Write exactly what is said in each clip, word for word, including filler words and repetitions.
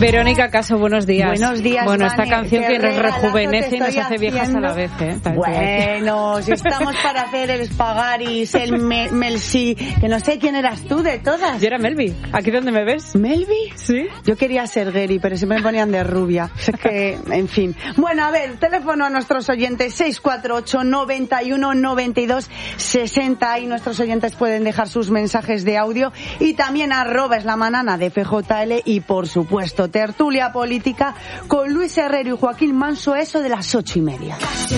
Verónica Caso, buenos días. Buenos días, Bueno, Vane, esta canción que nos rejuvenece y nos hace haciendo. viejas a la vez, ¿eh? Bueno, si estamos para hacer el Spagaris, el me Melsi, que no sé quién eras tú de todas. Yo era Melvi. ¿Aquí donde me ves? ¿Melvi? Sí. Yo quería ser Gary, pero siempre me ponían de rubia. Es que, en fin. Bueno, a ver, teléfono a nuestros oyentes seis cuatro ocho, noventa y uno, noventa y dos, sesenta, y nuestros oyentes pueden dejar sus mensajes de audio, y también arroba es la manana de F J L, y por supuesto tertulia política con Luis Herrero y Joaquín Manso, eso de las ocho y media.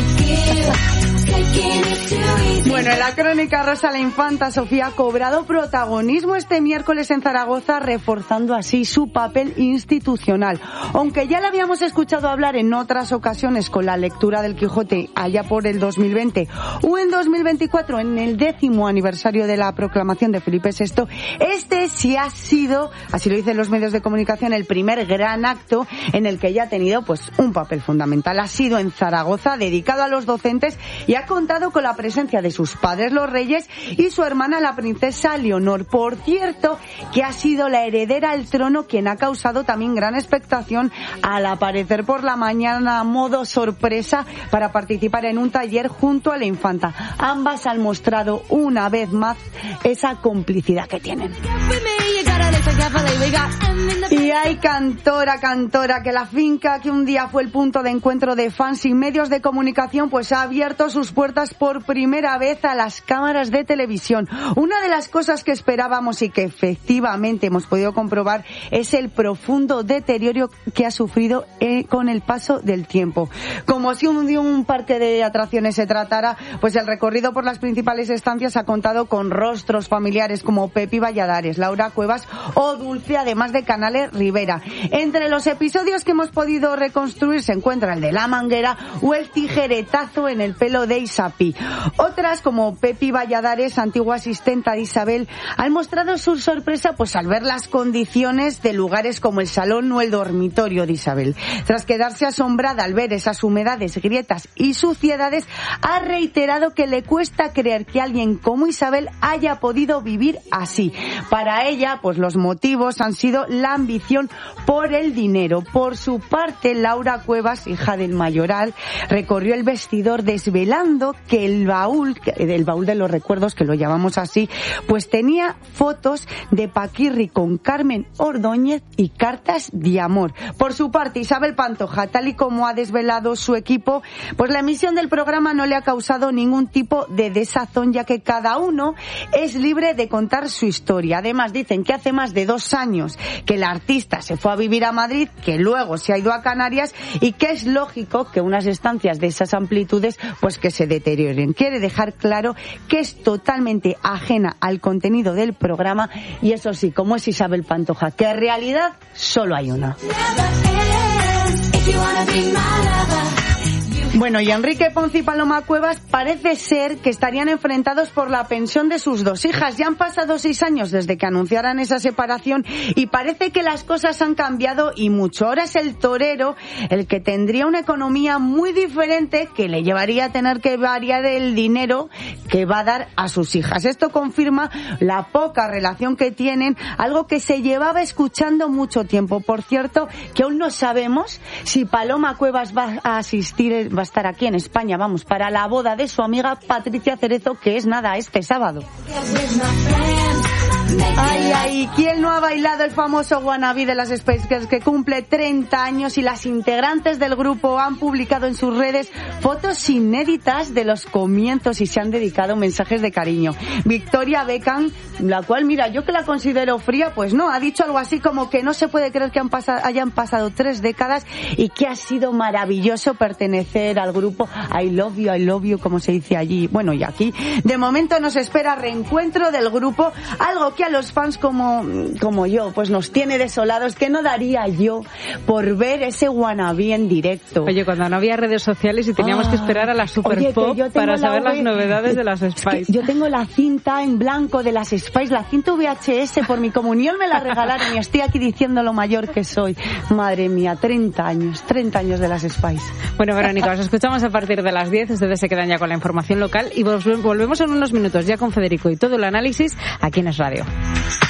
Bueno, en la crónica rosa, la infanta Sofía ha cobrado protagonismo este miércoles en Zaragoza, reforzando así su papel institucional. Aunque ya la habíamos escuchado hablar en otras ocasiones con la lectura del Quijote allá por el dos mil veinte o en dos mil veinticuatro, en el décimo aniversario de la proclamación de Felipe sexto, este sí ha sido, así lo dicen los medios de comunicación, el primer gran acto en el que ella ha tenido pues un papel fundamental. Ha sido en Zaragoza, dedicado a los docentes, y ha contado con la presencia de sus padres los reyes y su hermana la princesa Leonor. Por cierto, que ha sido la heredera al trono quien ha causado también gran expectación al aparecer por la mañana a modo sorpresa para participar en un taller junto a la infanta. Ambas han mostrado una vez más esa complicidad que tienen. Y hay cantora, cantora, que la finca que un día fue el punto de encuentro de fans y medios de comunicación, pues ha abierto sus puertas por primera vez a las cámaras de televisión. Una de las cosas que esperábamos y que efectivamente hemos podido comprobar es el profundo deterioro que ha sufrido eh, con el paso del tiempo. Como si un, de un parque de atracciones se tratara, pues el recorrido por las principales estancias ha contado con rostros familiares como Pepi Valladares, Laura Cuevas o Dulce, además de Canales Rivera. Entre los episodios que hemos podido reconstruir se encuentra el de la manguera o el tijeretazo en el pelo de Isapi. Otras, como Pepi Valladares, antigua asistenta de Isabel, han mostrado su sorpresa pues al ver las condiciones de lugares como el salón o el dormitorio de Isabel. Tras quedarse asombrada al ver esas humedades, grietas y suciedades, ha reiterado que le cuesta creer que alguien como Isabel haya podido vivir así. Para ella, pues los motivos han sido la ambición por el dinero. Por su parte, Laura Cuevas, hija del mayoral, recorrió el vestidor desvelando que el baúl, el baúl de los recuerdos, que lo llamamos así, pues tenía fotos de Paquirri con Carmen Ordóñez y cartas de amor. Por su parte, Isabel Pantoja, tal y como ha desvelado su equipo, pues la emisión del programa no le ha causado ningún tipo de desazón, ya que cada uno es libre de contar su historia. Además, dicen que hace más de dos años que la artista se fue a vivir a Madrid, que luego se ha ido a Canarias, y que es lógico que unas estancias de esas amplitudes pues que se deterioren. Quiere dejar claro que es totalmente ajena al contenido del programa, y eso sí, como es Isabel Pantoja, que en realidad solo hay una. Bueno, y Enrique Ponce y Paloma Cuevas parece ser que estarían enfrentados por la pensión de sus dos hijas. Ya han pasado seis años desde que anunciaran esa separación y parece que las cosas han cambiado y mucho. Ahora es el torero el que tendría una economía muy diferente, que le llevaría a tener que variar el dinero que va a dar a sus hijas. Esto confirma la poca relación que tienen, algo que se llevaba escuchando mucho tiempo. Por cierto, que aún no sabemos si Paloma Cuevas va a asistir, va a estar aquí en España, vamos, para la boda de su amiga Patricia Cerezo, que es nada, este sábado. Ay, ay, ¿quién no ha bailado el famoso Wannabe de las Spice Girls, que cumple treinta años, y las integrantes del grupo han publicado en sus redes fotos inéditas de los comienzos y se han dedicado mensajes de cariño? Victoria Beckham, la cual, mira, yo que la considero fría, pues no, ha dicho algo así como que no se puede creer que han pasado, hayan pasado tres décadas y que ha sido maravilloso pertenecer al grupo. I love you, I love you, como se dice allí. Bueno, y aquí, de momento nos espera reencuentro del grupo, algo que a los fans como, como yo, pues nos tiene desolados, que no daría yo por ver ese Wannabe en directo. Oye, cuando no había redes sociales y teníamos ah, que esperar a la Super oye, Pop para saber v... las novedades de las Spice. Es que yo tengo la cinta en blanco de las Spice, la cinta V H S, por mi comunión me la regalaron y estoy aquí diciendo lo mayor que soy. Madre mía, treinta años, treinta años de las Spice. Bueno, Verónica, os escuchamos a partir de las diez, ustedes se quedan ya con la información local y volvemos en unos minutos ya con Federico y todo el análisis aquí en Es Radio.